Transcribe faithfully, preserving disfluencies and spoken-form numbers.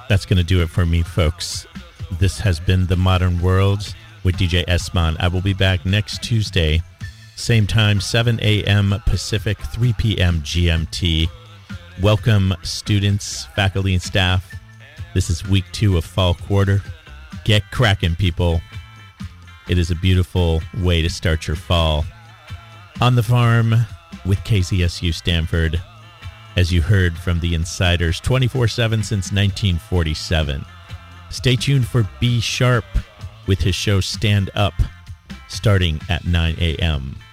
That's going to do it for me, folks. This has been The Modern World with D J Esman. I will be back next Tuesday, same time, seven a.m. Pacific, three p.m. G M T. Welcome, students, faculty, and staff. This is week two of fall quarter. Get cracking, people. It is a beautiful way to start your fall. On the farm with K Z S U Stanford, as you heard from the insiders, twenty-four seven since nineteen forty-seven. Stay tuned for B Sharp with his show Stand Up, starting at nine a.m.